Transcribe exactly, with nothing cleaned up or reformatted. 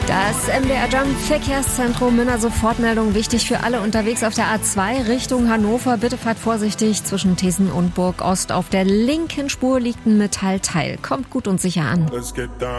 Das M D R Jump Verkehrszentrum Münner Sofortmeldung wichtig für alle unterwegs auf der A zwei Richtung Hannover. Bitte fahrt vorsichtig zwischen Thesen und Burg Ost. Auf der linken Spur liegt ein Metallteil. Kommt gut und sicher an.